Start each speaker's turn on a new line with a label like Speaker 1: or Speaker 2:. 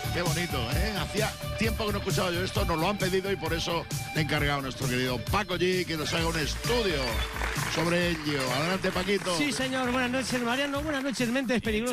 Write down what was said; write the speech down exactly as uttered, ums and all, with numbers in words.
Speaker 1: Qué bonito, ¿eh? Hacía tiempo que no escuchaba yo esto, nos lo han pedido y por eso le he encargado a nuestro querido Paco G que nos haga un estudio sobre ello. Adelante, Paquito.
Speaker 2: Sí, señor. Buenas noches, Mariano. Buenas noches, Mentes Peligrosas.